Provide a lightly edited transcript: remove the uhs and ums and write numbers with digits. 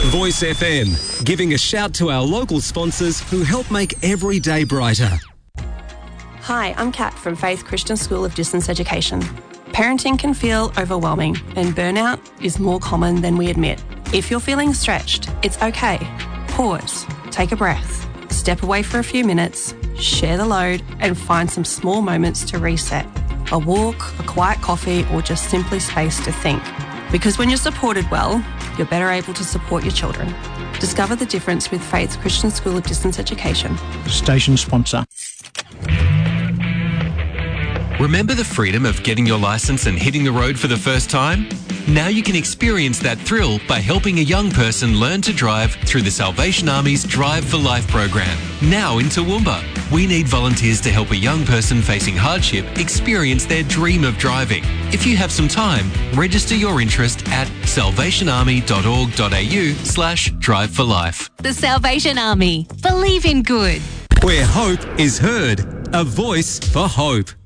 Voice FM, giving a shout to our local sponsors who help make every day brighter. Hi, I'm Kat from Faith Christian School of Distance Education. Parenting can feel overwhelming and burnout is more common than we admit. If you're feeling stretched, it's okay. Pause, take a breath, step away for a few minutes, share the load and find some small moments to reset. A walk, a quiet coffee or just simply space to think. Because when you're supported well, you're better able to support your children. Discover the difference with Faith Christian School of Distance Education. Station sponsor. Remember the freedom of getting your licence and hitting the road for the first time? Now you can experience that thrill by helping a young person learn to drive through the Salvation Army's Drive for Life program. Now in Toowoomba, we need volunteers to help a young person facing hardship experience their dream of driving. If you have some time, register your interest at salvationarmy.org.au/Drive for Life. The Salvation Army. Believe in good. Where hope is heard. A voice for hope.